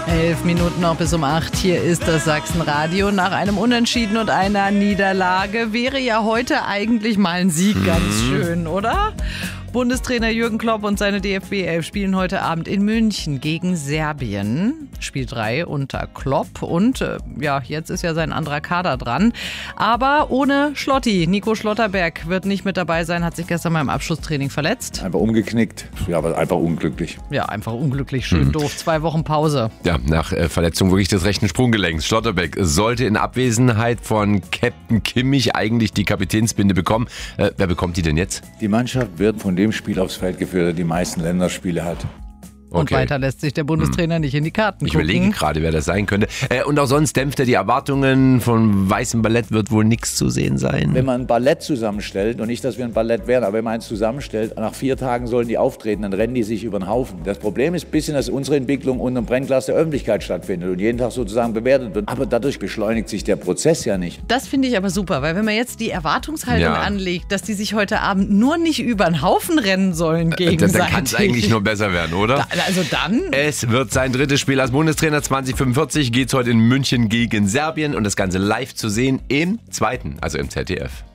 11 Minuten noch bis um 8. Hier ist das Sachsenradio. Nach einem Unentschieden und einer Niederlage wäre ja heute eigentlich mal ein Sieg ganz schön, oder? Bundestrainer Jürgen Klopp und seine DFB 11 spielen heute Abend in München gegen Serbien. Spiel 3 unter Klopp und jetzt ist ja sein anderer Kader dran. Aber ohne Schlotti. Nico Schlotterberg wird nicht mit dabei sein, hat sich gestern beim Abschlusstraining verletzt. Einfach umgeknickt, ja, aber einfach unglücklich. Ja, einfach unglücklich, schön doof. 2 Wochen Pause. Ja, nach Verletzung wirklich des rechten Sprunggelenks. Schlotterbeck sollte in Abwesenheit von Captain Kimmich eigentlich die Kapitänsbinde bekommen. Wer bekommt die denn jetzt? Die Mannschaft wird von dem Spiel aufs Feld geführt, der die meisten Länderspiele hat. Und weiter lässt sich der Bundestrainer nicht in die Karten gucken. Ich überlege gerade, wer das sein könnte. Und auch sonst dämpft er die Erwartungen. Von Weißem Ballett wird wohl nichts zu sehen sein. Wenn man ein Ballett zusammenstellt, und nicht, dass wir ein Ballett wären, aber wenn man eins zusammenstellt, nach 4 Tagen sollen die auftreten, dann rennen die sich über den Haufen. Das Problem ist ein bisschen, dass unsere Entwicklung unter dem Brennglas der Öffentlichkeit stattfindet und jeden Tag sozusagen bewertet wird. Aber dadurch beschleunigt sich der Prozess ja nicht. Das finde ich aber super, weil wenn man jetzt die Erwartungshaltung anlegt, dass die sich heute Abend nur nicht über den Haufen rennen sollen gegenseitig. Dann kann es eigentlich nur besser werden, oder? Also dann... Es wird sein drittes Spiel als Bundestrainer. 2045 geht's heute in München gegen Serbien und das Ganze live zu sehen im zweiten, also im ZDF.